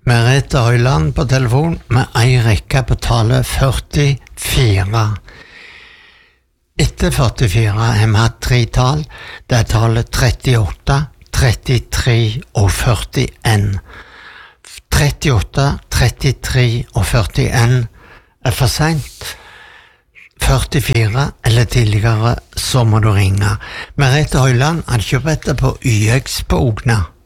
Merete Høyland på telefon med ei rekke på tale 44. Etter 44 har vi hatt 3 tall. Det er tallet 38, 33 og 41. 38, 33 og 41 er for sent. 44 eller tidligere, så må du ringe. Merete Høyland hadde kjøpt dette på YX på Ogna.